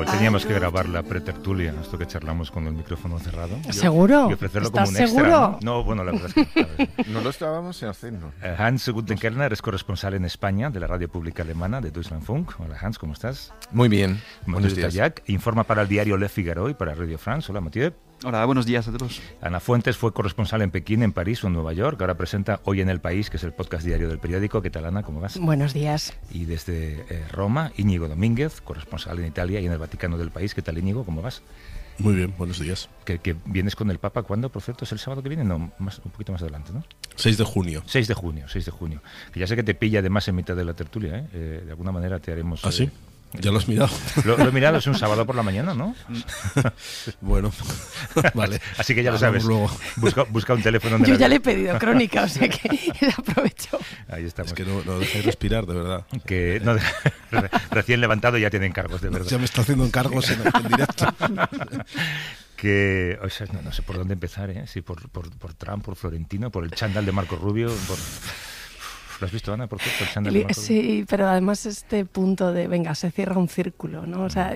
Igual teníamos que grabar la pretertulia, esto que charlamos con el micrófono cerrado. ¿Seguro? Y ofrecerlo ¿Estás como un seguro? extra. No, bueno, la verdad es que... No lo estábamos haciendo. Hans Guttenkellner es corresponsal en España de la radio pública alemana de Deutschlandfunk. Hola Hans, ¿cómo estás? Muy bien. Buenos días. Jack informa para el diario Le Figaro y para Radio France. Hola Mathieu. Hola, buenos días a todos. Ana Fuentes fue corresponsal en Pekín, en París o en Nueva York. Ahora presenta Hoy en el País, que es el podcast diario del periódico. ¿Qué tal, Ana? ¿Cómo vas? Buenos días. Y desde Roma, Íñigo Domínguez, corresponsal en Italia y en el Vaticano del País. ¿Qué tal, Íñigo? ¿Cómo vas? Muy bien, buenos días. Que vienes con el Papa, ¿cuándo? Por cierto, ¿es el sábado que viene? No, un poquito más adelante, ¿no? 6 de junio. 6 de junio. Que ya sé que te pilla además en mitad de la tertulia, ¿eh? De alguna manera te haremos... ¿Ah, sí? ¿Ya lo has mirado? Lo he mirado, es un sábado por la mañana, ¿no? Bueno, vale. Así que ya lo sabes. Luego. Busca un teléfono. Yo ya le he pedido crónica, o sea que aprovecho. Ahí estamos. Es que no dejáis respirar, de verdad. Que no, recién levantado ya tiene encargos, de verdad. Ya me está haciendo encargos en directo. Que, o sea, no sé por dónde empezar, ¿eh? Sí, por Trump, por Florentino, por el chándal de Marco Rubio, por... ¿Lo has visto, Ana, por cierto, el chándal de Marco Rubio? Sí, pero además este punto de, venga, se cierra un círculo, ¿no? O sea,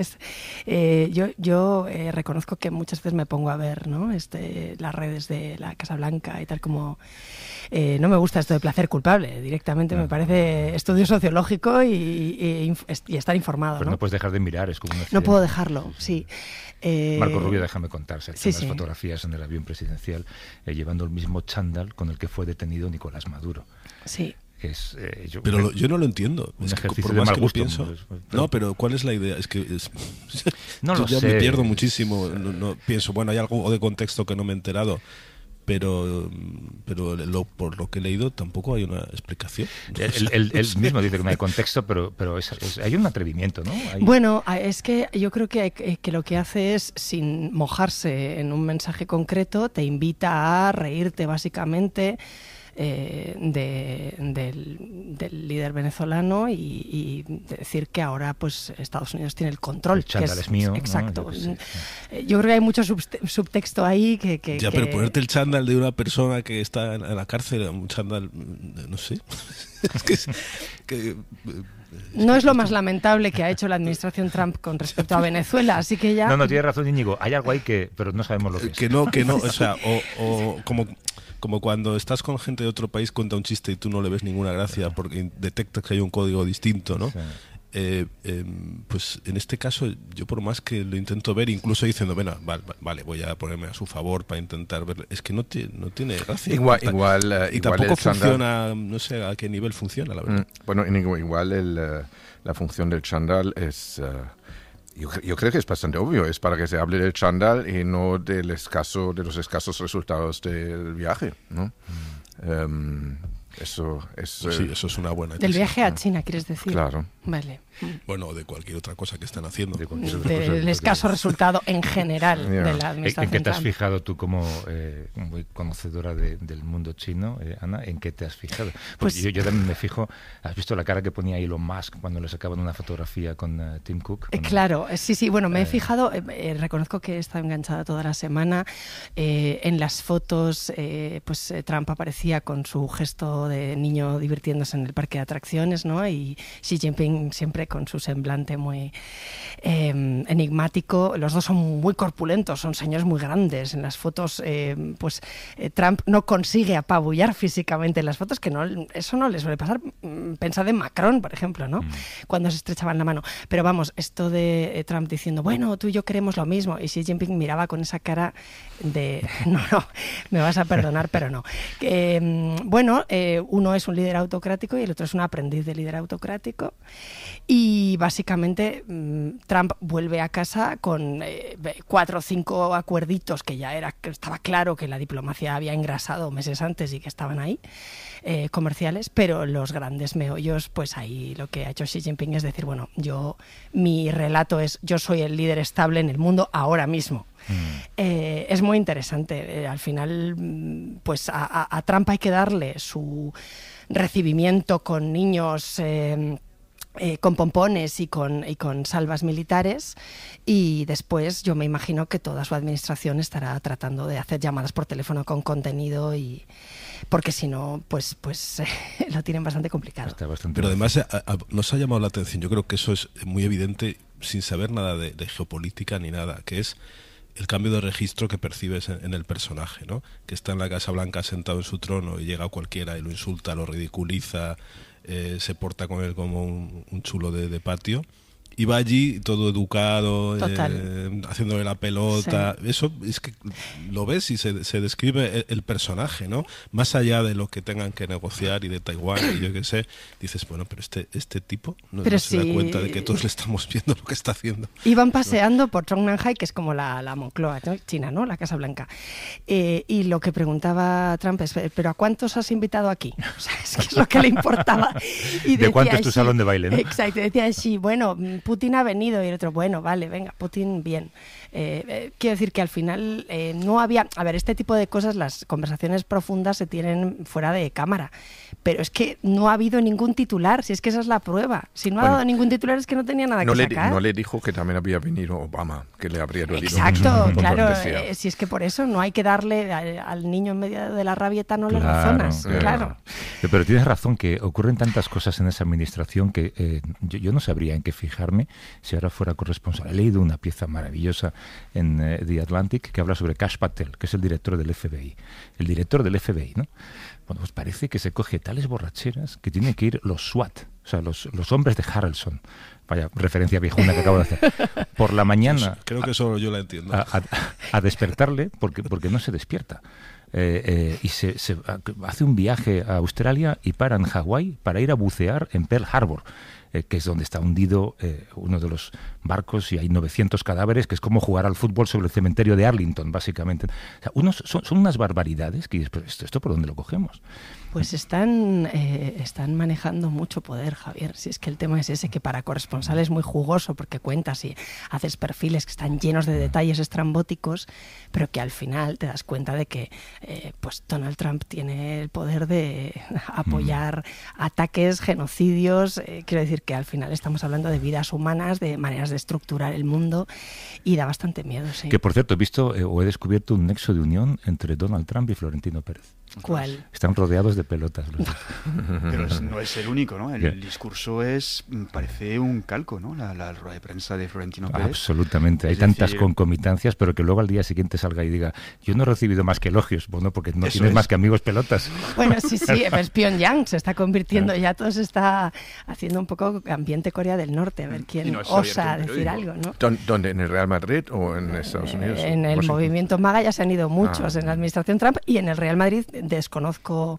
yo reconozco que muchas veces me pongo a ver, ¿no? Las redes de la Casa Blanca y tal como... no me gusta esto de placer culpable, directamente me parece estudio sociológico y estar informado, Pero ¿no? no puedes dejar de mirar, es como un accidente. No puedo dejarlo, sí. Marco Rubio, déjame contarse, Sí, las fotografías en el avión presidencial llevando el mismo chándal con el que fue detenido Nicolás Maduro. Sí. Pero yo no lo entiendo. Un es que ejercicio por de más mal que gusto. Lo pienso, no, pero ¿cuál es la idea? Es que no lo yo sé. Me pierdo muchísimo. No pienso, bueno, hay algo de contexto que no me he enterado. Pero por lo que he leído tampoco hay una explicación. Él mismo dice que no hay contexto, pero hay un atrevimiento, ¿no? Bueno, es que yo creo que lo que hace es, sin mojarse en un mensaje concreto, te invita a reírte básicamente del líder venezolano y decir que ahora pues Estados Unidos tiene el control. El chándal es mío. Exacto. ¿No? Yo creo que hay mucho subtexto ahí que... Ya, pero ponerte el chándal de una persona que está en la cárcel, un chándal, no sé. No es lo más lamentable que ha hecho la administración Trump con respecto a Venezuela, así que ya... No, tienes razón, Íñigo. Hay algo ahí pero no sabemos lo que es. Que no, o sea, o como cuando estás con gente de otro país, cuenta un chiste y tú no le ves ninguna gracia porque detectas que hay un código distinto, ¿no? Sí. Pues en este caso, yo por más que lo intento ver, incluso diciendo, vale, voy a ponerme a su favor para intentar ver, es que no tiene gracia. Igual y tampoco funciona, no sé a qué nivel funciona, la verdad. Bueno, igual la función del chándal es... Yo creo que es bastante obvio, es para que se hable del chándal y no de los escasos resultados del viaje, ¿no? Eso es una buena del viaje a China, ¿quieres decir? Claro. Vale. Bueno, de cualquier otra cosa que estén haciendo. Del escaso resultado en general de la administración. ¿En qué te has fijado tú como muy conocedora del mundo chino, Ana? ¿En qué te has fijado? Porque yo también me fijo. ¿Has visto la cara que ponía Elon Musk cuando le sacaban una fotografía con Tim Cook? Claro, sí. Bueno, me he fijado, reconozco que he estado enganchada toda la semana. En las fotos, Trump aparecía con su gesto de niño divirtiéndose en el parque de atracciones, ¿no? Y Xi Jinping siempre con su semblante muy enigmático. Los dos son muy corpulentos, son señores muy grandes. En las fotos, Trump no consigue apabullar físicamente en las fotos, que eso no le suele pasar. Pensad en Macron, por ejemplo, ¿no? Cuando se estrechaban la mano. Pero vamos, esto de Trump diciendo, bueno, tú y yo queremos lo mismo, y Xi Jinping miraba con esa cara de, no, me vas a perdonar, pero no. Uno es un líder autocrático y el otro es un aprendiz de líder autocrático. Y básicamente Trump vuelve a casa con 4 o 5 acuerditos que estaba claro que la diplomacia había engrasado meses antes y que estaban ahí, comerciales, pero los grandes meollos, pues ahí lo que ha hecho Xi Jinping es decir, bueno, mi relato es, yo soy el líder estable en el mundo ahora mismo. Es muy interesante. Al final, pues a Trump hay que darle su recibimiento con niños... con pompones y con salvas militares, y después yo me imagino que toda su administración estará tratando de hacer llamadas por teléfono con contenido, y porque si no, pues lo tienen bastante complicado. Pero además nos ha llamado la atención, yo creo que eso es muy evidente sin saber nada de geopolítica ni nada, que es el cambio de registro que percibes en el personaje, ¿no? Que está en la Casa Blanca sentado en su trono y llega cualquiera y lo insulta, lo ridiculiza, se porta con él como un chulo de patio. Y va allí todo educado, haciéndole la pelota. Sí. Eso es que lo ves y se describe el personaje, ¿no? Más allá de lo que tengan que negociar y de Taiwán y yo qué sé, dices, bueno, pero este tipo no se da cuenta de que todos le estamos viendo lo que está haciendo. Iban paseando por Zhongnanhai, que es como la Moncloa, ¿no? China, ¿no? La Casa Blanca. Y lo que preguntaba Trump es, ¿pero a cuántos has invitado aquí? O sea, es que es lo que le importaba. Y ¿de cuánto es tu salón de baile, no? Exacto, decía, sí, bueno, Putin ha venido, y el otro, bueno, vale, venga, Putin, bien. Quiero decir que al final no había... A ver, este tipo de cosas, las conversaciones profundas se tienen fuera de cámara, pero es que no ha habido ningún titular, si es que esa es la prueba. Si no ha dado ningún titular es que no tenía nada que sacar. No le dijo que también había venido Obama, que le habría dolido. Exacto, claro, si es que por eso no hay que darle al niño en medio de la rabieta, no le razonas, claro. Pero tienes razón que ocurren tantas cosas en esa administración que yo no sabría en qué fijarme si ahora fuera corresponsal. He leído una pieza maravillosa en The Atlantic que habla sobre Kash Patel, que es el director del FBI. El director del FBI, ¿no? Bueno, pues parece que se coge tales borracheras que tienen que ir los SWAT, o sea, los hombres de Harrelson. Vaya referencia viejuna que acabo de hacer. Por la mañana... Creo que solo yo la entiendo. A despertarle porque no se despierta. Y se hace un viaje a Australia y para en Hawái para ir a bucear en Pearl Harbor, que es donde está hundido uno de los barcos y hay 900 cadáveres, que es como jugar al fútbol sobre el cementerio de Arlington, básicamente. O sea, son unas barbaridades que dices, pero ¿esto por dónde lo cogemos? Pues están manejando mucho poder, Javier. Si es que el tema es ese, que para corresponsal es muy jugoso porque cuentas y haces perfiles que están llenos de detalles estrambóticos, pero que al final te das cuenta de que pues Donald Trump tiene el poder de apoyar ataques, genocidios. Quiero decir que al final estamos hablando de vidas humanas, de maneras de estructurar el mundo, y da bastante miedo, sí. Que por cierto, he visto o he descubierto un nexo de unión entre Donald Trump y Florentino Pérez. ¿Cuál? Están rodeados de pelotas. Pero no es el único, ¿no? El discurso parece un calco, ¿no? La rueda de prensa de Florentino Pérez. Absolutamente. Hay tantas concomitancias, pero que luego al día siguiente salga y diga, yo no he recibido más que elogios. Bueno, porque no tienes más que amigos pelotas. Bueno, sí, pues Pyongyang se está convirtiendo, ya todo se está haciendo un poco ambiente Corea del Norte, a ver quién osa decir algo, ¿no? ¿Dónde? ¿En el Real Madrid o en Estados Unidos? En el movimiento MAGA ya se han ido muchos, en la administración Trump, y en el Real Madrid desconozco,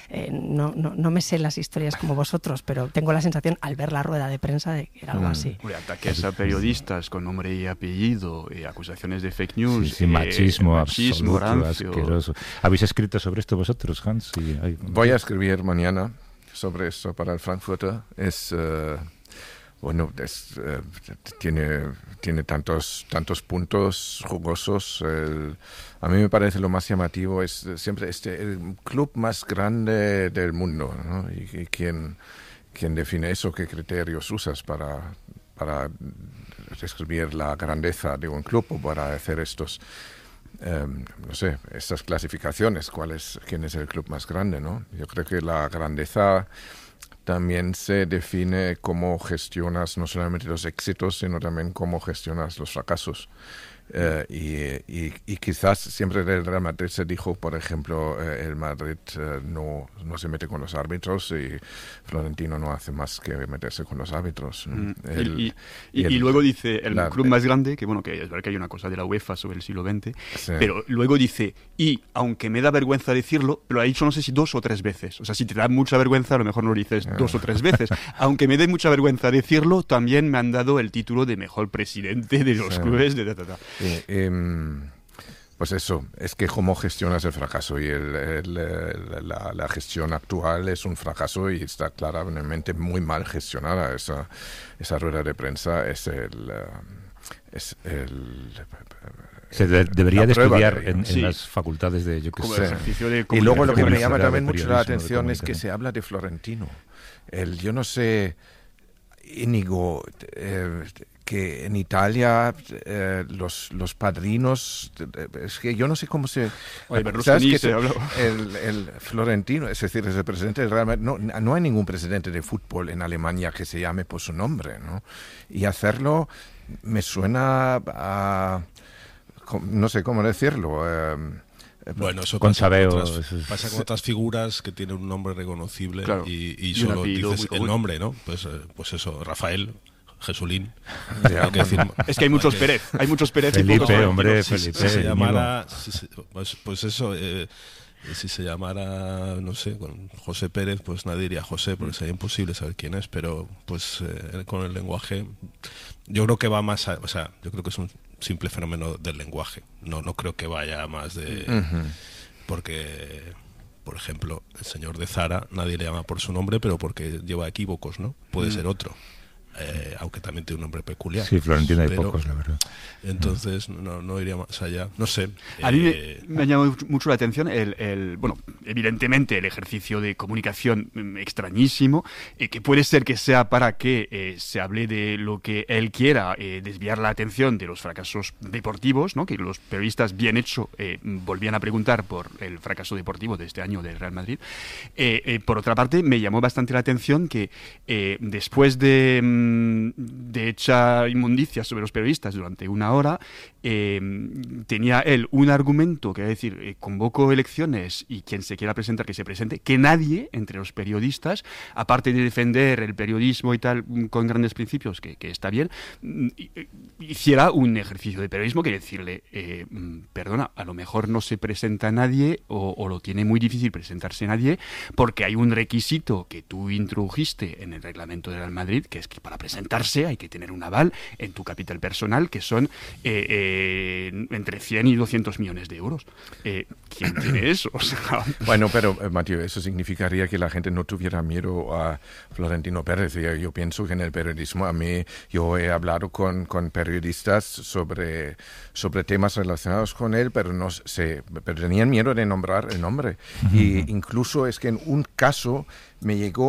no me sé las historias como vosotros, pero tengo la sensación al ver la rueda de prensa de que era algo así. Ataques a periodistas con nombre y apellido, acusaciones de fake news, machismo absoluto, asqueroso. ¿Habéis escrito sobre esto vosotros, Hans? Voy a escribir mañana sobre esto para el Frankfurter. Tiene tantos puntos jugosos. A mí me parece lo más llamativo es siempre el club más grande del mundo, ¿no? Y quién define eso, qué criterios usas para describir la grandeza de un club o para hacer estas clasificaciones, quién es el club más grande, ¿no? Yo creo que la grandeza también se define cómo gestionas no solamente los éxitos, sino también cómo gestionas los fracasos. Y quizás siempre del Real Madrid se dijo, por ejemplo, el Madrid no se mete con los árbitros y Florentino no hace más que meterse con los árbitros. Y luego dice el club más grande, que que es verdad que hay una cosa de la UEFA sobre el siglo XX, sí. Pero luego dice, y aunque me da vergüenza decirlo, lo ha dicho no sé si 2 o 3 veces. O sea, si te da mucha vergüenza, a lo mejor no lo dices 2 o 3 veces. Aunque me dé mucha vergüenza decirlo, también me han dado el título de mejor presidente de los clubes de Pues eso, es que cómo gestionas el fracaso y la gestión actual es un fracaso y está claramente muy mal gestionada. Esa rueda de prensa se debería de estudiar en las facultades de, yo qué sé. Y luego lo que me llama también mucho la atención es que se habla de Florentino. Yo no sé... Íñigo, que en Italia los padrinos, es que yo no sé cómo se... ¿Sabes que el Florentino, es decir, es el presidente del Real Madrid, no hay ningún presidente de fútbol en Alemania que se llame por su nombre, ¿no? Y hacerlo me suena a... no sé cómo decirlo... Bueno, eso con pasa con otras figuras que tienen un nombre reconocible, claro, y solo dices el nombre, ¿no? Pues eso, Rafael, Jesulín. Es que hay muchos Pérez. Hay muchos Pérez. Felipe, hombre, Felipe. Si se llamara... pues eso... si se llamara, no sé, con José Pérez, pues nadie diría José, porque sería imposible saber quién es, pero pues con el lenguaje yo creo que va más o sea, yo creo que es un simple fenómeno del lenguaje, no creo que vaya más de... Porque, por ejemplo, el señor de Zara nadie le llama por su nombre, pero porque lleva equívocos, ¿no? Puede ser otro. Aunque también tiene un nombre peculiar. Sí, Florentino hay pocos, la verdad. Entonces no iría más allá. No sé. A mí me ha llamado mucho la atención bueno, evidentemente el ejercicio de comunicación extrañísimo, que puede ser que sea para que se hable de lo que él quiera, desviar la atención de los fracasos deportivos, ¿no? Que los periodistas, bien hecho, volvían a preguntar por el fracaso deportivo de este año del Real Madrid. Por otra parte, me llamó bastante la atención que después de echar inmundicias sobre los periodistas durante una hora, tenía él un argumento que es decir, convoco elecciones y quien se quiera presentar que se presente, que nadie entre los periodistas, aparte de defender el periodismo y tal con grandes principios, que está bien, hiciera un ejercicio de periodismo que decirle, perdona, a lo mejor no se presenta nadie o lo tiene muy difícil presentarse nadie porque hay un requisito que tú introdujiste en el reglamento del Real Madrid, que es que para presentarse hay que tener un aval en tu capital personal, que son entre 100 y 200 millones de euros. ¿Quién tiene eso? O sea... Bueno, pero Mateo, eso significaría que la gente no tuviera miedo a Florentino Pérez. Yo pienso que en el periodismo, yo he hablado con periodistas sobre temas relacionados con él, pero pero tenían miedo de nombrar el nombre. Y incluso es que en un caso me llegó,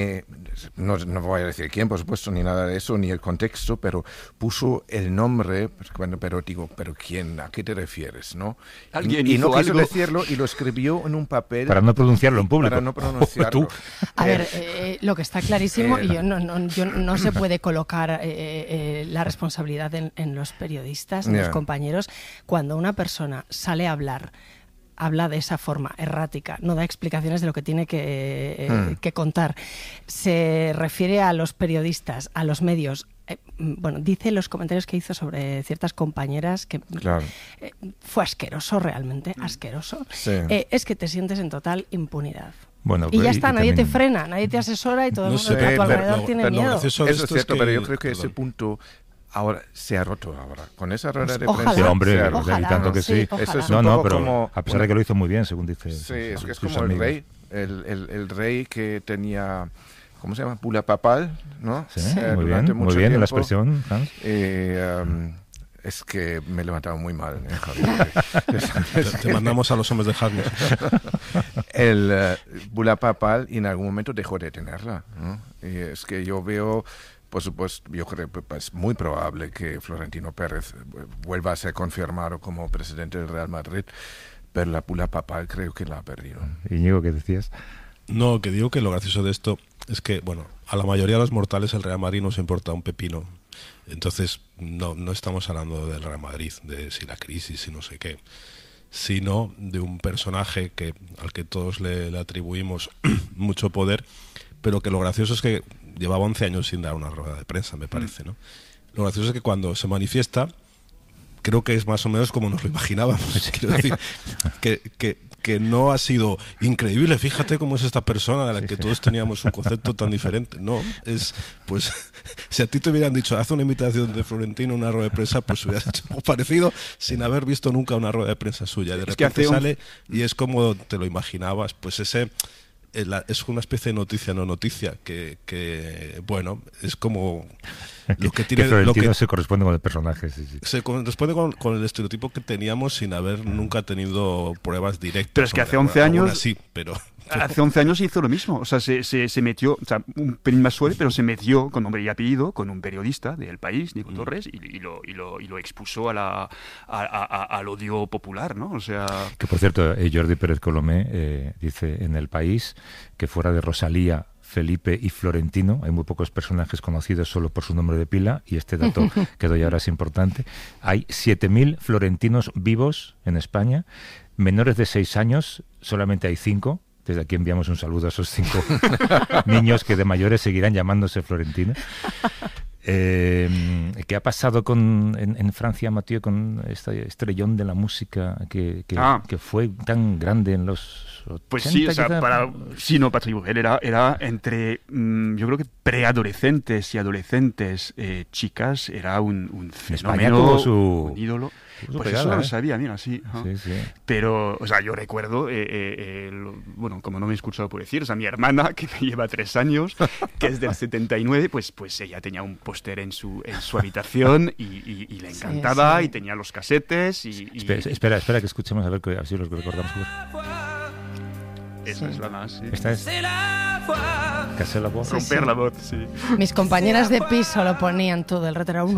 no voy a decir quién, por supuesto, ni nada de eso, ni el contexto, pero puso el nombre, pero digo, ¿pero quién? ¿A qué te refieres? ¿no? Alguien y no quiso algo... decirlo y lo escribió en un papel. Para no pronunciarlo en público. Para no pronunciarlo. Tú. A ver, lo que está clarísimo, y no se puede colocar la responsabilidad en los periodistas, en los compañeros, cuando una persona sale a habla de esa forma errática, no da explicaciones de lo que tiene que contar. Se refiere a los periodistas, a los medios. Dice los comentarios que hizo sobre ciertas compañeras que fue asqueroso, realmente, asqueroso. Sí. Es que te sientes en total impunidad. Bueno, y ya está, nadie también... te frena, nadie te asesora y todo el mundo a tu alrededor tiene miedo. Eso es cierto, pero yo creo que ese punto... Ahora se ha roto Pues esa rueda de ojalá, prensa. Sí, hombre, ojalá, y tanto que sí. Eso es pero como, a pesar de que lo hizo muy bien, según dice. Sí, es que es como el rey, el rey que tenía, ¿cómo se llama? Bula papal, ¿no? Sí, muy bien la expresión, Hans. Es que me he levantado muy mal. Te mandamos a los hombres de Harness. El Bula papal y en algún momento dejó de tenerla, ¿no? Y es que yo veo... Por supuesto, yo creo que es muy probable que Florentino Pérez vuelva a ser confirmado como presidente del Real Madrid, pero la bula papal creo que la ha perdido. Íñigo, ¿qué decías? No, que digo que lo gracioso de esto es que, bueno, a la mayoría de los mortales el Real Madrid nos importa un pepino. Entonces, no estamos hablando del Real Madrid, de si la crisis, si no sé qué, sino de un personaje al que todos le atribuimos mucho poder, pero que lo gracioso es que llevaba 11 años sin dar una rueda de prensa, me parece, ¿no? Lo gracioso es que cuando se manifiesta, creo que es más o menos como nos lo imaginábamos. Quiero decir, que no ha sido increíble, fíjate cómo es esta persona de la que todos teníamos un concepto tan diferente. No, es, pues, si a ti te hubieran dicho, haz una imitación de Florentino en una rueda de prensa, pues hubieras hecho algo parecido sin haber visto nunca una rueda de prensa suya. De repente sale y es como te lo imaginabas, pues ese... es una especie de noticia no noticia que bueno, es como lo que tiene, que Florentino se corresponde con el personaje, sí. Se corresponde con el estereotipo que teníamos sin haber nunca tenido pruebas directas. Pero es que hace 11 años sí, pero Hace 11 años hizo lo mismo, o sea, se metió, o sea, un pelín más suave, pero se metió con nombre y apellido con un periodista del País, Nico Torres, y lo expuso al odio popular, ¿no? O sea... Que por cierto, Jordi Pérez Colomé dice en El País que fuera de Rosalía, Felipe y Florentino, hay muy pocos personajes conocidos solo por su nombre de pila, y este dato que doy ahora es importante, hay 7.000 florentinos vivos en España, menores de 6 años, solamente hay 5. Desde aquí enviamos un saludo a esos 5 niños que de mayores seguirán llamándose Florentino. ¿Qué ha pasado en Francia, Mathieu, con este estrellón de la música que fue tan grande en los 80? Pues sí, o sea, Patrick Bruel era entre, yo creo que preadolescentes y adolescentes, chicas, era un fenómeno, un ídolo. Pues eso no lo sabía, mira, sí. Sí. Pero, o sea, yo recuerdo, bueno, como no me he escuchado por decir, o sea, mi hermana, que me lleva 3 años, que es del 79, pues ella tenía un póster en su habitación y le encantaba, y tenía los casetes y... Espera que escuchemos a ver si los recordamos. Esa es la más, sí. Esta es... Casser la voz. Romper la voz, sí. Mis compañeras de piso lo ponían todo el rato, era